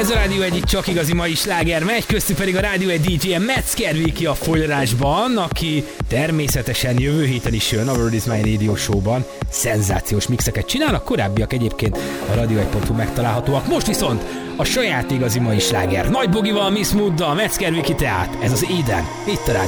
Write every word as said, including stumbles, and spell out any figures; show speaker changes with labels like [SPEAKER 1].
[SPEAKER 1] Ez a Rádió egy csak igazi mai sláger megy, köztük pedig a Rádió egy dé jé Metzger Viki a folyarásban, aki természetesen jövő héten is jön a World is My Radio Show-ban. Szenzációs mixeket csinál, a korábbiak egyébként a radio egy pont hu megtalálhatóak. Most viszont a saját igazi mai sláger. Nagy Bogival, Miss Mooddal, Metzger Viki tehát. Ez az Éden. Itt a Rádió.